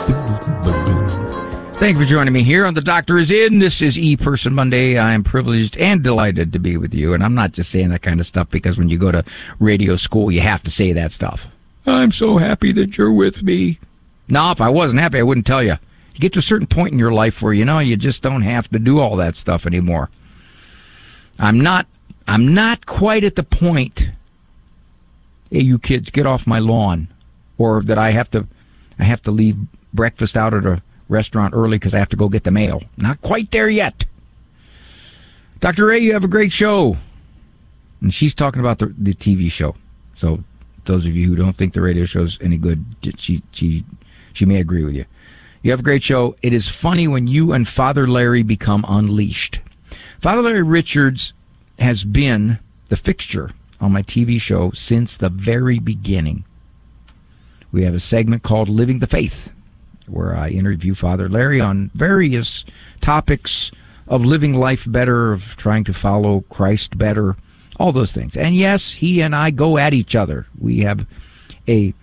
Thank you for joining me here on The Doctor Is In. This is E-Person Monday. I am privileged and delighted to be with you. And I'm not just saying that kind of stuff because when you go to radio school, you have to say that stuff. I'm so happy that you're with me. No, if I wasn't happy, I wouldn't tell you. You get to a certain point in your life where, you just don't have to do all that stuff anymore. I'm not quite at the point, hey, you kids, get off my lawn, or that I have to leave breakfast out at a restaurant early because I have to go get the mail. Not quite there yet. Dr. Ray, you have a great show. And she's talking about the TV show. So those of you who don't think the radio show's any good, she may agree with you. You have a great show. It is funny when you and Father Larry become unleashed. Father Larry Richards has been the fixture on my TV show since the very beginning. We have a segment called Living the Faith, where I interview Father Larry on various topics of living life better, of trying to follow Christ better, all those things. And yes, he and I go at each other. We have a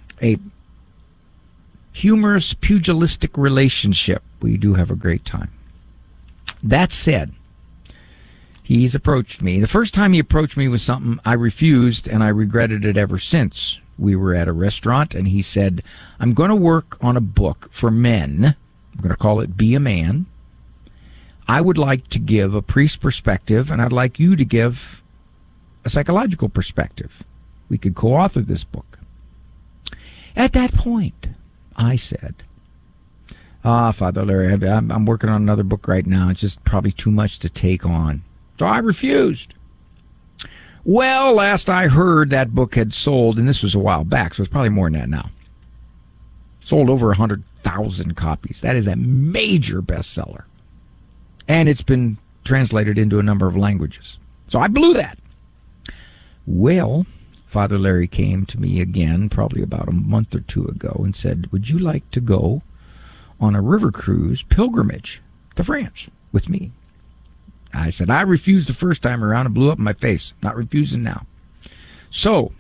humorous, pugilistic relationship. We do have a great time. That said, he's approached me. The first time he approached me with something, I refused, and I regretted it ever since. We were at a restaurant, and he said, I'm going to work on a book for men. I'm going to call it Be a Man. I would like to give a priest perspective, and I'd like you to give a psychological perspective. We could co-author this book. At that point, I said, Father Larry, I'm working on another book right now. It's just probably too much to take on. So I refused. Well, last I heard, that book had sold, and this was a while back, so it's probably more than that now. Sold over 100,000 copies. That is a major bestseller. And it's been translated into a number of languages. So I blew that. Well, Father Larry came to me again probably about a month or two ago and said, would you like to go on a river cruise pilgrimage to France with me? I said, I refused the first time around and blew up in my face. Not refusing now. So,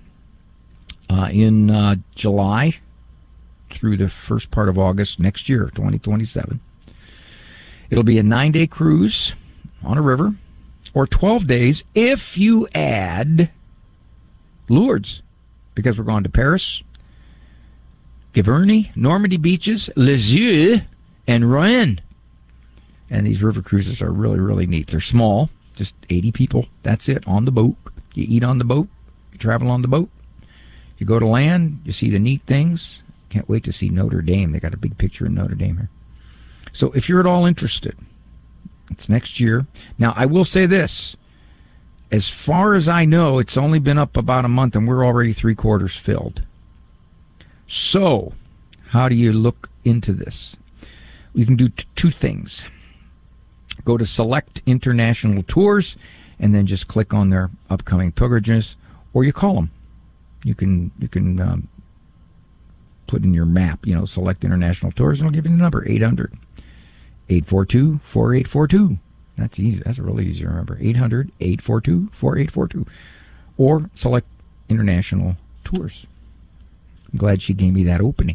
in July through the first part of August next year, 2027, it'll be a 9-day cruise on a river, or 12 days if you add Lourdes, because we're going to Paris, Giverny, Normandy beaches, Lisieux, and Rouen. And these river cruises are really, really neat. They're small, just 80 people. That's it, on the boat. You eat on the boat. You travel on the boat. You go to land. You see the neat things. Can't wait to see Notre Dame. They got a big picture of Notre Dame here. So if you're at all interested, it's next year. Now, I will say this. As far as I know, it's only been up about a month, and we're already 3/4 filled. So how do you look into this? You can do two things. Go to Select International Tours and then just click on their upcoming pilgrimages, or you call them. You can put in your map, Select International Tours, and it'll give you the number, 800-842-4842. That's easy. That's really easy to remember. 800-842-4842. Or Select International Tours. I'm glad she gave me that opening.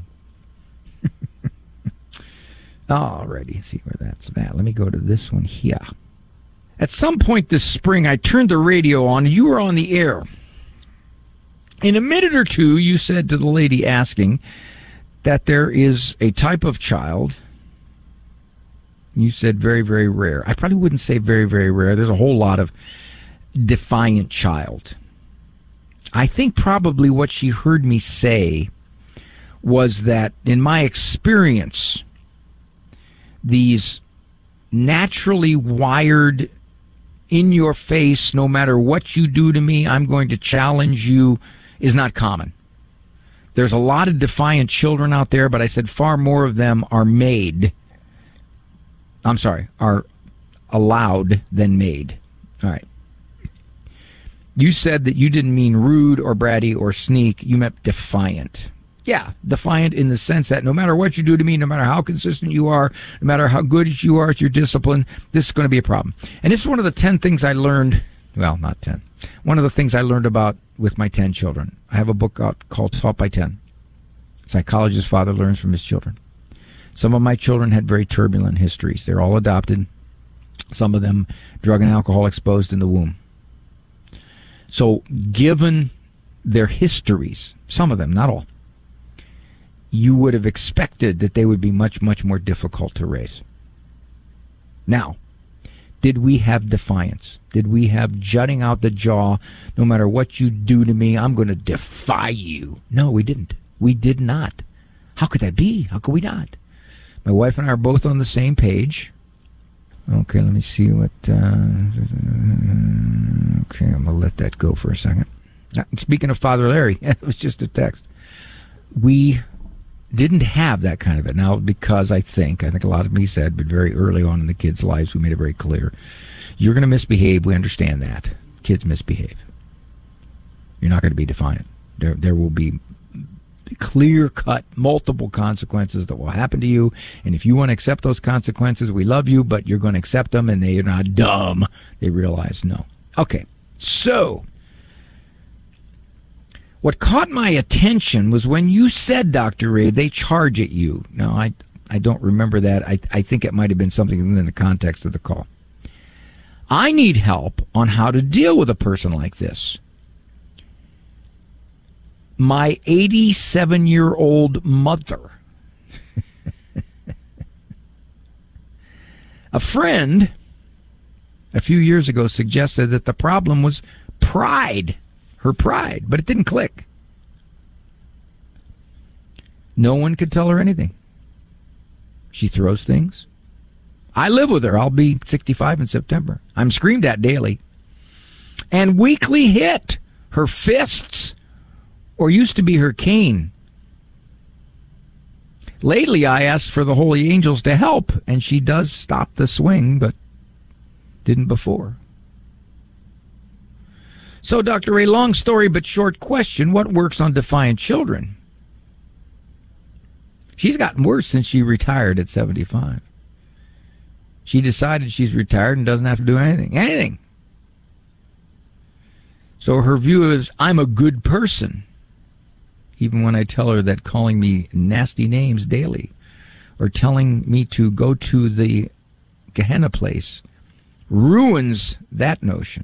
Alrighty, see where that's at. Let me go to this one here. At some point this spring, I turned the radio on, and you were on the air. In a minute or two, you said to the lady asking that there is a type of child. You said very, very rare. I probably wouldn't say very, very rare. There's a whole lot of defiant child. I think probably what she heard me say was that, in my experience, these naturally wired, in your face, no matter what you do to me, I'm going to challenge you, is not common. There's a lot of defiant children out there, but I said far more of them are are allowed than made. All right. You said that you didn't mean rude or bratty or sneak. You meant defiant. Yeah, defiant in the sense that no matter what you do to me, no matter how consistent you are, no matter how good you are at your discipline, this is going to be a problem. And this is one of the 10 things I learned, well, not 10. One of the things I learned about with my 10 children. I have a book out called Taught by 10. Psychologist Father Learns from His Children. Some of my children had very turbulent histories. They're all adopted. Some of them drug and alcohol exposed in the womb. So given their histories, some of them, not all, you would have expected that they would be much, much more difficult to raise. Now, did we have defiance? Did we have jutting out the jaw, no matter what you do to me, I'm going to defy you? No, we didn't. We did not. How could that be? How could we not? My wife and I are both on the same page. Okay, let me see what... okay, I'm going to let that go for a second. Speaking of Father Larry, it was just a text. We didn't have that kind of it. Now, because I think a lot of me said, but very early on in the kids' lives, we made it very clear. You're going to misbehave. We understand that. Kids misbehave. You're not going to be defiant. There will be clear-cut, multiple consequences that will happen to you. And if you want to accept those consequences, we love you, but you're going to accept them, and they're not dumb. They realize no. Okay, so what caught my attention was when you said, Dr. Ray, they charge at you. Now, I don't remember that. I think it might have been something within the context of the call. I need help on how to deal with a person like this. My 87-year-old mother. A friend a few years ago suggested that the problem was pride, her pride, but it didn't click. No one could tell her anything. She throws things. I live with her. I'll be 65 in September. I'm screamed at daily and weekly hit. Her fists, or used to be her cane. Lately, I asked for the holy angels to help, and she does stop the swing, but didn't before. So, Dr. Ray, long story but short question, what works on defiant children? She's gotten worse since she retired at 75. She decided she's retired and doesn't have to do anything. Anything. So her view is, I'm a good person. Even when I tell her that calling me nasty names daily or telling me to go to the Gehenna place ruins that notion.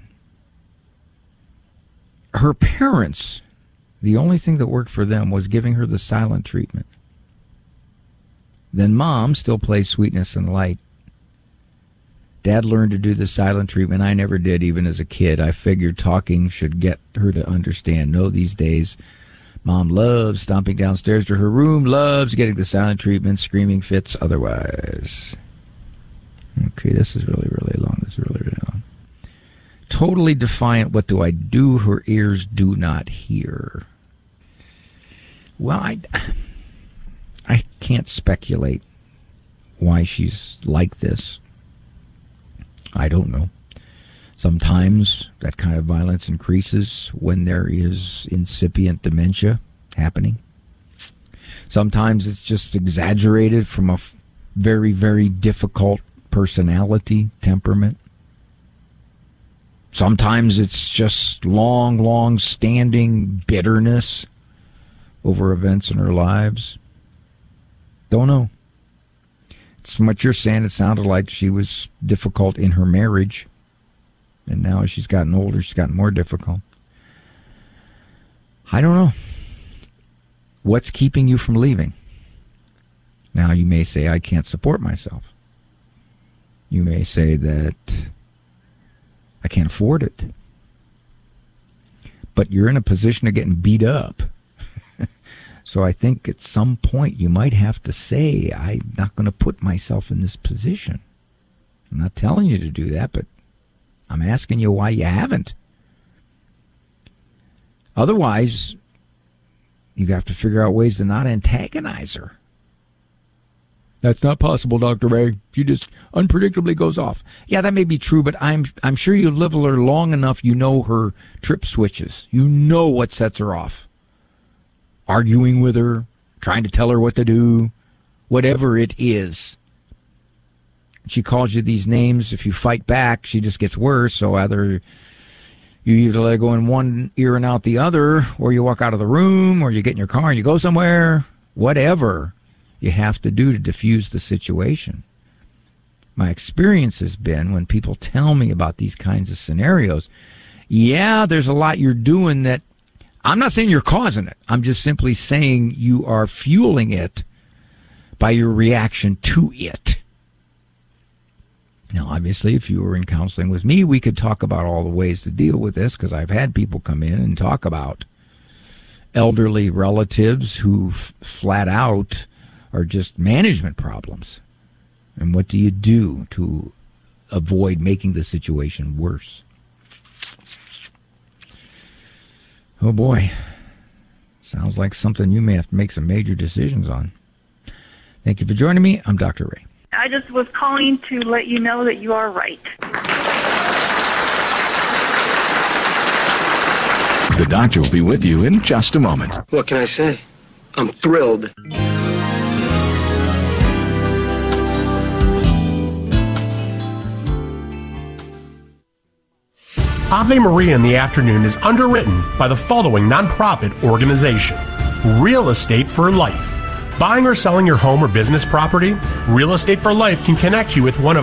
Her parents, the only thing that worked for them was giving her the silent treatment. Then Mom still plays sweetness and light. Dad learned to do the silent treatment. I never did, even as a kid. I figured talking should get her to understand. No, these days, Mom loves stomping downstairs to her room, loves getting the silent treatment, screaming fits otherwise. Okay, this is really, really long. This is really, really long. Totally defiant. What do I do? Her ears do not hear. Well, I can't speculate why she's like this. I don't know. Sometimes that kind of violence increases when there is incipient dementia happening. Sometimes it's just exaggerated from a very, very difficult personality, temperament. Sometimes it's just long-standing bitterness over events in her lives. Don't know. From what you're saying, it sounded like she was difficult in her marriage. And now as she's gotten older, she's gotten more difficult. I don't know. What's keeping you from leaving? Now you may say, I can't support myself. You may say that I can't afford it. But you're in a position of getting beat up. So I think at some point you might have to say, I'm not going to put myself in this position. I'm not telling you to do that, but I'm asking you why you haven't. Otherwise, you have to figure out ways to not antagonize her. That's not possible, Dr. Ray. She just unpredictably goes off. Yeah, that may be true, but I'm sure you live with her long enough, you know her trip switches. You know what sets her off. Arguing with her, trying to tell her what to do, whatever it is. She calls you these names. If you fight back, she just gets worse. So either you either let her go in one ear and out the other, or you walk out of the room, or you get in your car and you go somewhere, whatever. you have to do to diffuse the situation. My experience has been when people tell me about these kinds of scenarios, yeah, there's a lot you're doing that I'm not saying you're causing it. I'm just simply saying you are fueling it by your reaction to it. Now, obviously, if you were in counseling with me, we could talk about all the ways to deal with this, because I've had people come in and talk about elderly relatives who flat out are just management problems. And what do you do to avoid making the situation worse? Oh boy, sounds like something you may have to make some major decisions on. Thank you for joining me. I'm Dr. Ray. I just was calling to let you know that you are right. The doctor will be with you in just a moment. What can I say? I'm thrilled. Ave Maria in the Afternoon is underwritten by the following nonprofit organization: Real Estate for Life. Buying or selling your home or business property? Real Estate for Life can connect you with one of